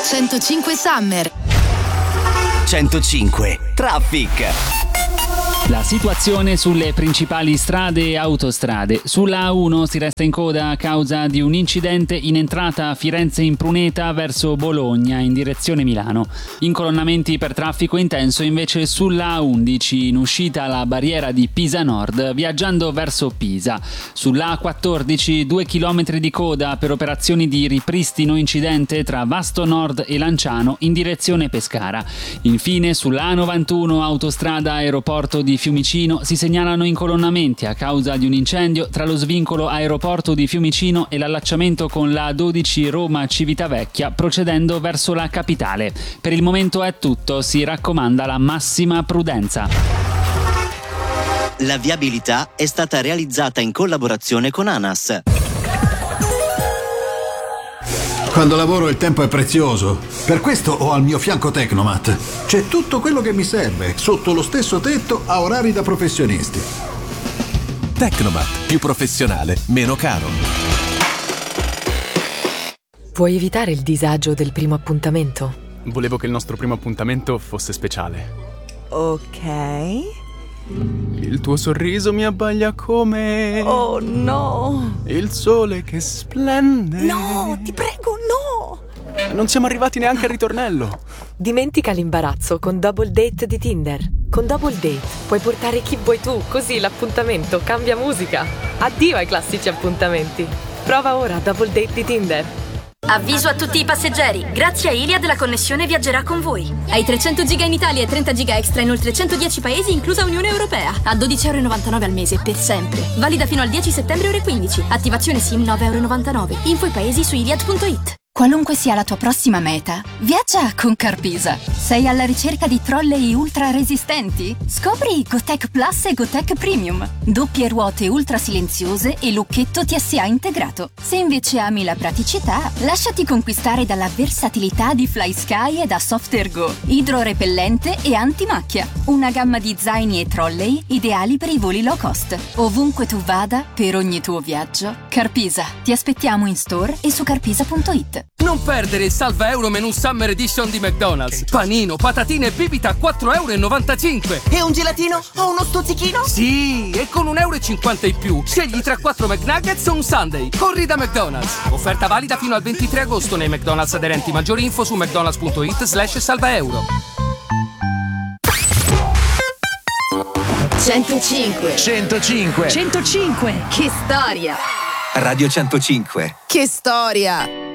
105 Summer. 105 Traffic. La situazione sulle principali strade e autostrade. Sulla A1 si resta in coda a causa di un incidente in entrata a Firenze Impruneta verso Bologna in direzione Milano. Incolonnamenti per traffico intenso invece sulla A11 in uscita alla barriera di Pisa Nord viaggiando verso Pisa. Sulla A14 2 km di coda per operazioni di ripristino incidente tra Vasto Nord e Lanciano in direzione Pescara. Infine sulla A91 autostrada aeroporto di Fiumicino si segnalano incolonnamenti a causa di un incendio tra lo svincolo aeroporto di Fiumicino e l'allacciamento con la A12 Roma Civitavecchia procedendo verso la capitale. Per il momento è tutto, si raccomanda la massima prudenza. La viabilità è stata realizzata in collaborazione con ANAS. Quando lavoro il tempo è prezioso. Per questo ho al mio fianco Tecnomat. C'è tutto quello che mi serve, sotto lo stesso tetto, a orari da professionisti. Tecnomat, più professionale, meno caro. Puoi evitare il disagio del primo appuntamento? Volevo che il nostro primo appuntamento fosse speciale. Ok. Il tuo sorriso mi abbaglia come... Oh no! Il sole che splende. No, ti prego, no! Non siamo arrivati neanche al ritornello. Dimentica l'imbarazzo con Double Date di Tinder. Con Double Date puoi portare chi vuoi tu, così l'appuntamento cambia musica. Addio ai classici appuntamenti. Prova ora Double Date di Tinder. Avviso a tutti i passeggeri, grazie a Iliad la connessione viaggerà con voi. Hai 300 giga in Italia e 30 giga extra in oltre 110 paesi, inclusa Unione Europea. A 12,99€ al mese per sempre. Valida fino al 10 settembre ore 15. Attivazione SIM 9,99€. Info i paesi su iliad.it. Qualunque sia la tua prossima meta, viaggia con Carpisa. Sei alla ricerca di trolley ultra resistenti? Scopri Gotec Plus e Gotec Premium. Doppie ruote ultra silenziose e lucchetto TSA integrato. Se invece ami la praticità, lasciati conquistare dalla versatilità di FlySky e da Softergo. Idrorepellente e antimacchia. Una gamma di zaini e trolley ideali per i voli low cost. Ovunque tu vada, per ogni tuo viaggio, Carpisa. Ti aspettiamo in store e su carpisa.it. Non perdere il salva euro menù Summer Edition di McDonald's. Panino, patatine e bibita a 4,95€. E un gelatino o uno stuzzichino? Sì, e con €1,50 in più scegli tra 4 McNuggets o un Sundae. Corri da McDonald's. Offerta valida fino al 23 agosto nei McDonald's aderenti. Maggiori info su mcdonalds.it/salvaeuro. 105. 105. 105. Che storia. Radio 105. Che storia.